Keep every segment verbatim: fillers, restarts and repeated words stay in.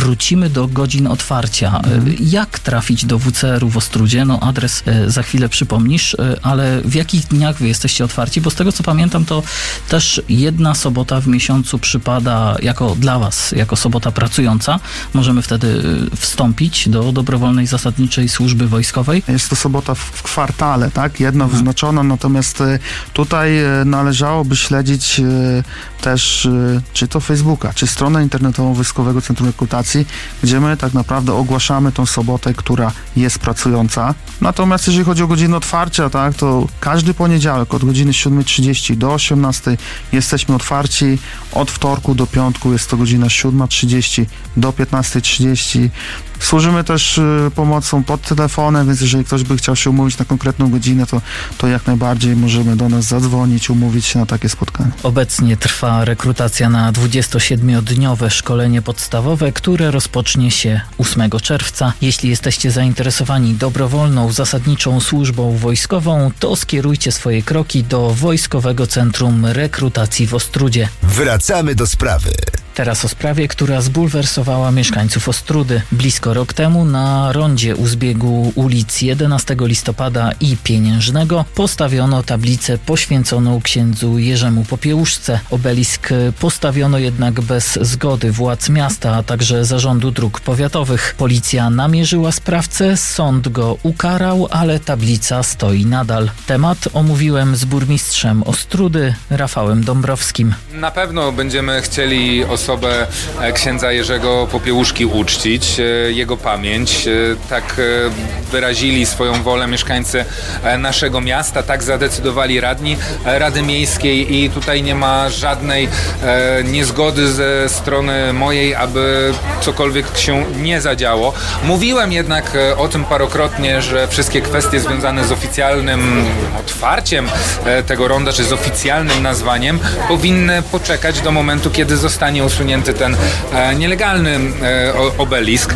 wrócimy do godzin otwarcia. Mhm. Jak trafić do W C R-u w Ostródzie? No adres za chwilę przypomnisz, ale w jakich dniach wy jesteście otwarci? Bo z tego co pamiętam, to też jedna sobota w miesiącu przypada jako dla was, jako sobota pracująca. Możemy wtedy wstąpić do dobrowolnej zasadniczej służby wojskowej. Jest to sobota w kwartale, tak? Jedna mhm. wyznaczona, natomiast tutaj należałoby śledzić też czy to Facebooka, czy stronę internetową Wojskowego Centrum Rekrutacji, gdzie my tak naprawdę ogłaszamy tą sobotę, która jest pracująca. Natomiast jeżeli chodzi o godziny otwarcia, tak, to każdy poniedziałek od godziny siódma trzydzieści do osiemnastej jesteśmy otwarci. Od wtorku do piątku jest to godzina siódma trzydzieści do piętnasta trzydzieści. Służymy też y, pomocą pod telefonem, więc jeżeli ktoś by chciał się umówić na konkretną godzinę, to, to jak najbardziej możemy do nas zadzwonić, umówić się na takie spotkanie. Obecnie trwa rekrutacja na dwudziestosiedmiodniowe szkolenie podstawowe, które rozpocznie się ósmego czerwca. Jeśli jesteście zainteresowani dobrowolną, zasadniczą służbą wojskową, to skierujcie swoje kroki do Wojskowego Centrum Rekrutacji w Ostródzie. Wracamy do sprawy. Teraz o sprawie, która zbulwersowała mieszkańców Ostródy. Blisko rok temu na rondzie u zbiegu ulic jedenastego listopada i Pieniężnego postawiono tablicę poświęconą księdzu Jerzemu Popiełuszce. Obelisk postawiono jednak bez zgody władz miasta, a także zarządu dróg powiatowych. Policja namierzyła sprawcę, sąd go ukarał, ale tablica stoi nadal. Temat omówiłem z burmistrzem Ostródy, Rafałem Dąbrowskim. Na pewno będziemy chcieli osobę księdza Jerzego Popiełuszki uczcić, jego pamięć. Tak wyrazili swoją wolę mieszkańcy naszego miasta, tak zadecydowali radni Rady Miejskiej i tutaj nie ma żadnej niezgody ze strony mojej, aby cokolwiek się nie zadziało. Mówiłem jednak o tym parokrotnie, że wszystkie kwestie związane z oficjalnym otwarciem tego ronda, czy z oficjalnym nazwaniem powinny poczekać do momentu, kiedy zostanie usunięty ten e, nielegalny e, obelisk.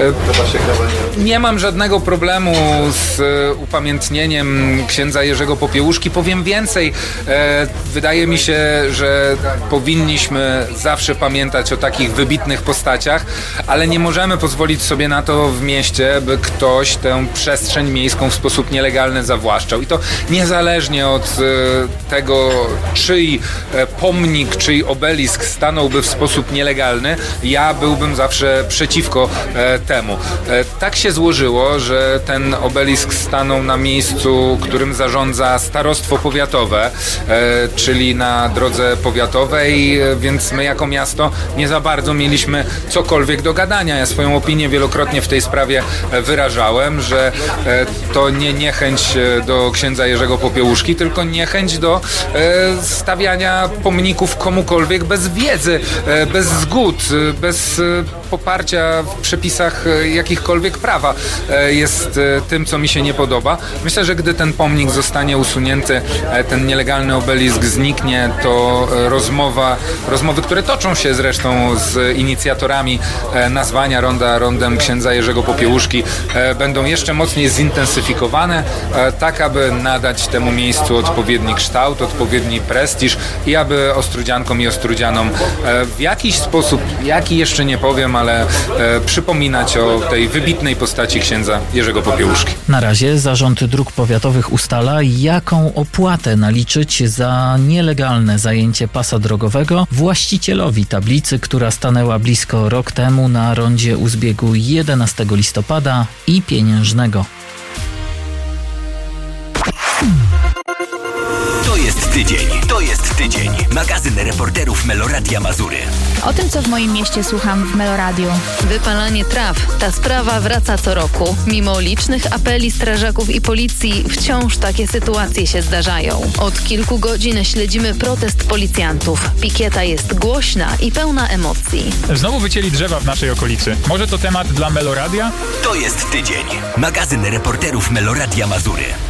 E, nie mam żadnego problemu z e, upamiętnieniem księdza Jerzego Popiełuszki. Powiem więcej. E, wydaje mi się, że powinniśmy zawsze pamiętać o takich wybitnych postaciach, ale nie możemy pozwolić sobie na to w mieście, by ktoś tę przestrzeń miejską w sposób nielegalny zawłaszczał. I to niezależnie od e, tego, czyj e, pomnik, czyj obelisk stanąłby w sposób nielegalny, ja byłbym zawsze przeciwko e, temu. E, tak się złożyło, że ten obelisk stanął na miejscu, którym zarządza starostwo powiatowe, e, czyli na drodze powiatowej, e, więc my jako miasto nie za bardzo mieliśmy cokolwiek do gadania. Ja swoją opinię wielokrotnie w tej sprawie e, wyrażałem, że e, to nie niechęć do księdza Jerzego Popiełuszki, tylko niechęć do e, stawiania pomników komukolwiek bez wiedzy, bez zgód, bez poparcia w przepisach jakichkolwiek prawa jest tym, co mi się nie podoba. Myślę, że gdy ten pomnik zostanie usunięty, ten nielegalny obelisk zniknie, to rozmowa, rozmowy, które toczą się zresztą z inicjatorami nazwania ronda rondem księdza Jerzego Popiełuszki, będą jeszcze mocniej zintensyfikowane, tak aby nadać temu miejscu odpowiedni kształt, odpowiedni prestiż i aby ostródziankom i ostródzianom w jakiś sposób, jaki jeszcze nie powiem, ale e, przypominać o tej wybitnej postaci księdza Jerzego Popiełuszki. Na razie Zarząd Dróg Powiatowych ustala, jaką opłatę naliczyć za nielegalne zajęcie pasa drogowego właścicielowi tablicy, która stanęła blisko rok temu na rondzie u zbiegu jedenastego listopada i Pieniężnego. To jest tydzień, to jest tydzień. Magazyn reporterów Meloradia Mazury. O tym, co w moim mieście słucham w Meloradiu. Wypalanie traw. Ta sprawa wraca co roku. Mimo licznych apeli strażaków i policji, wciąż takie sytuacje się zdarzają. Od kilku godzin śledzimy protest policjantów. Pikieta jest głośna i pełna emocji. Znowu wycięli drzewa w naszej okolicy. Może to temat dla Meloradia? To jest tydzień. Magazyn reporterów Meloradia Mazury.